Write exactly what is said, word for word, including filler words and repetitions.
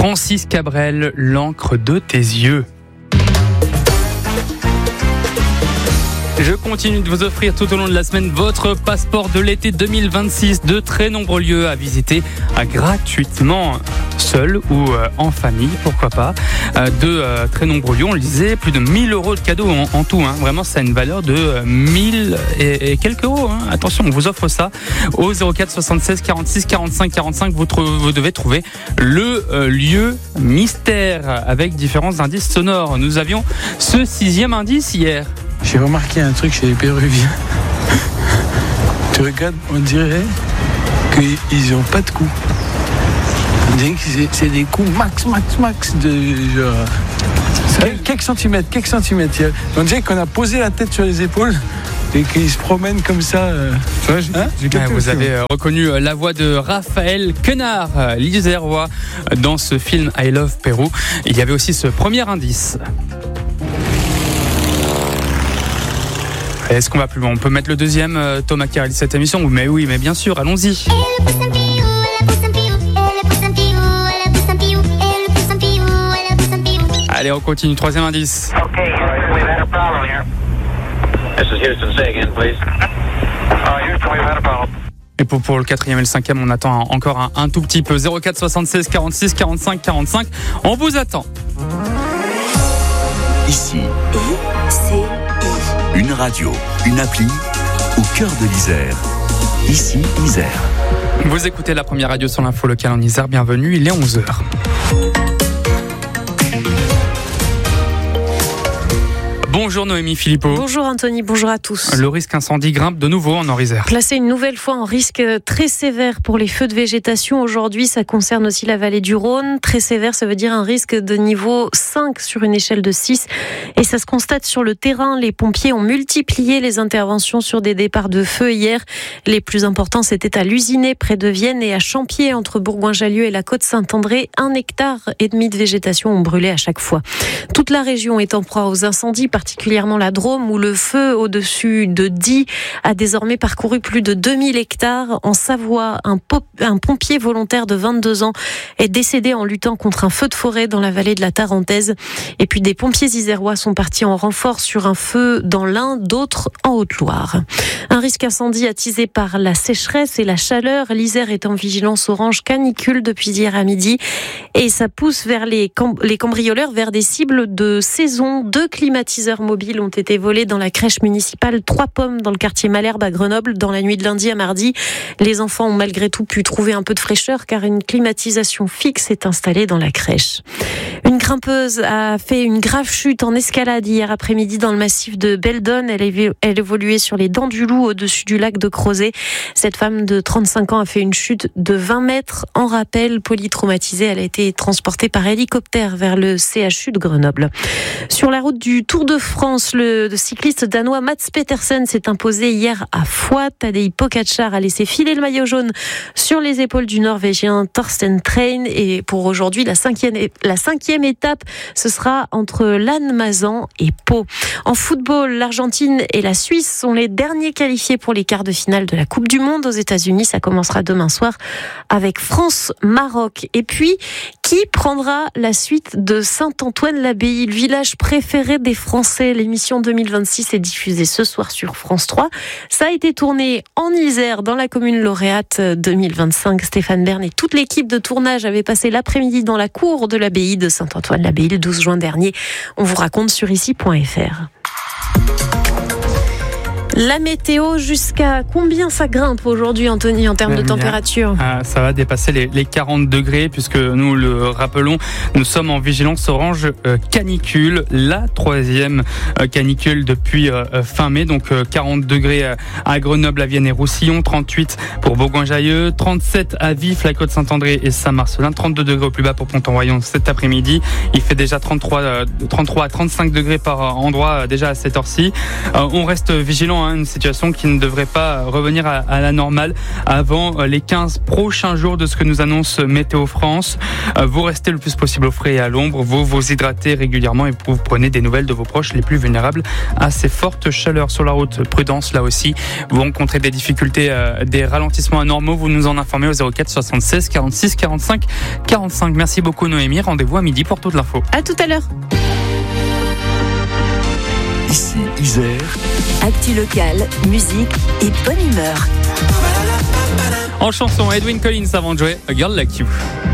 Francis Cabrel, l'encre de tes yeux. Je continue de vous offrir tout au long de la semaine votre passeport de l'été deux mille vingt-six. De très nombreux lieux à visiter euh, gratuitement, seul ou euh, en famille, pourquoi pas. Euh, de euh, très nombreux lieux, on le disait, plus de mille euros de cadeaux en, en tout. Hein. Vraiment, ça a une valeur de euh, mille et, et quelques euros. Hein. Attention, on vous offre ça au zéro quatre soixante-seize quarante-six quarante-cinq quarante-cinq. Vous, trou- vous devez trouver le euh, lieu mystère avec différents indices sonores. Nous avions ce sixième indice hier. J'ai remarqué un truc chez les Péruviens. Tu regardes, on dirait qu'ils n'ont pas de coups. On dirait que c'est, c'est des coups max, max, max de genre. Quelques, quelques centimètres, quelques centimètres. On dirait qu'on a posé la tête sur les épaules et qu'ils se promènent comme ça. Euh... Ouais, j'ai, hein j'ai ouais, vous avez euh, reconnu la voix de Raphaël Quenard, euh, l'Isérois, dans ce film I Love Pérou. Il y avait aussi ce premier indice. Est-ce qu'on va plus loin ? On peut mettre le deuxième, euh, Thomas qui réalise cette émission ? Mais oui, mais bien sûr, allons-y. Allez, on continue. Troisième indice. Okay, we've had a problem here. This is Houston. Say again, please. Uh, Houston, we've had a problem. Et pour, pour le quatrième et le cinquième, on attend un, encore un, un tout petit peu. zéro quatre soixante-seize quarante-six quarante-cinq quarante-cinq. On vous attend. Ici. I, C, I. Une radio, une appli, au cœur de l'Isère. Ici, Isère. Vous écoutez la première radio sur l'info locale en Isère. Bienvenue, il est onze heures. Bonjour Noémie Philippot. Bonjour Anthony, bonjour à tous. Le risque incendie grimpe de nouveau en Nord-Isère. Placé une nouvelle fois en risque très sévère pour les feux de végétation. Aujourd'hui, ça concerne aussi la vallée du Rhône. Très sévère, ça veut dire un risque de niveau cinq sur une échelle de six. Et ça se constate sur le terrain. Les pompiers ont multiplié les interventions sur des départs de feu hier. Les plus importants, c'était à Lusiné, près de Vienne, et à Champier, entre Bourgoin-Jallieu et la Côte-Saint-André. Un hectare et demi de végétation ont brûlé à chaque fois. Toute la région est en proie aux incendies, particulièrement la Drôme, où le feu au-dessus de Die a désormais parcouru plus de deux mille hectares. En Savoie, un, pop, un pompier volontaire de vingt-deux ans est décédé en luttant contre un feu de forêt dans la vallée de la Tarentaise. Et puis des pompiers isérois sont partis en renfort sur un feu dans l'Ain, d'autres en Haute-Loire. Un risque incendie attisé par la sécheresse et la chaleur. L'Isère est en vigilance orange canicule depuis hier à midi. Et ça pousse vers les, cam- les cambrioleurs vers des cibles de saison. Deux climatiseurs mobiles ont été volés dans la crèche municipale Trois Pommes dans le quartier Malherbe à Grenoble dans la nuit de lundi à mardi. Les enfants ont malgré tout pu trouver un peu de fraîcheur car une climatisation fixe est installée dans la crèche. Une grimpeuse a fait une grave chute en escalade hier après-midi dans le massif de Beldon. Elle, évo- elle évoluait sur les Dents du Loup au-dessus du lac de Crozet. Cette femme de trente-cinq ans a fait une chute de vingt mètres. En rappel, polytraumatisée, elle a été transportée par hélicoptère vers le C H U de Grenoble. Sur la route du Tour de France, le cycliste danois Mats Petersen s'est imposé hier à Foix. Tadej Pogačar a laissé filer le maillot jaune sur les épaules du Norvégien Thorsten Train. Et pour aujourd'hui, la cinquième, la cinquième étape, ce sera entre Lannemezan et Pau. En football, l'Argentine et la Suisse sont les derniers qualifiés pour les quarts de finale de la Coupe du Monde aux États-Unis. Ça commencera demain soir avec France-Maroc. Et puis, qui prendra la suite de Saint-Antoine-l'Abbaye, le village préféré des Français? L'émission deux mille vingt-six est diffusée ce soir sur France trois. Ça a été tourné en Isère, dans la commune lauréate deux mille vingt-cinq. Stéphane Bern et toute l'équipe de tournage avaient passé l'après-midi dans la cour de l'abbaye de Saint-Antoine-l'Abbaye le douze juin dernier. On vous raconte sur ici point f r. La météo, jusqu'à combien ça grimpe aujourd'hui, Anthony, en termes de température ? Ah, ça va dépasser les, les quarante degrés, puisque nous le rappelons, nous sommes en vigilance orange euh, canicule, la troisième euh, canicule depuis euh, fin mai, donc euh, quarante degrés à Grenoble, à Vienne et Roussillon, trente-huit pour Bourgoin-Jallieu, trente-sept à Vif, la Côte-Saint-André et Saint-Marcelin, trente-deux degrés au plus bas pour Pont-en-Royaume cet après-midi. Il fait déjà trente-trois, euh, trente-trois à trente-cinq degrés par endroit euh, déjà à cette heure-ci. Euh, on reste vigilant effectivement hein, une situation qui ne devrait pas revenir à, à la normale avant les quinze prochains jours de ce que nous annonce Météo France. Vous restez le plus possible au frais et à l'ombre, vous vous hydratez régulièrement et vous prenez des nouvelles de vos proches les plus vulnérables à ces fortes chaleurs sur la route. Prudence là aussi, vous rencontrez des difficultés, euh, des ralentissements anormaux, vous nous en informez au zéro quatre soixante-seize quarante-six quarante-cinq quarante-cinq. Merci beaucoup Noémie, rendez-vous à midi pour toute l'info. À tout à l'heure. Ici Isère. Actu locale, musique et bonne humeur. En chanson, Edwin Collins avant de jouer A Girl Like You.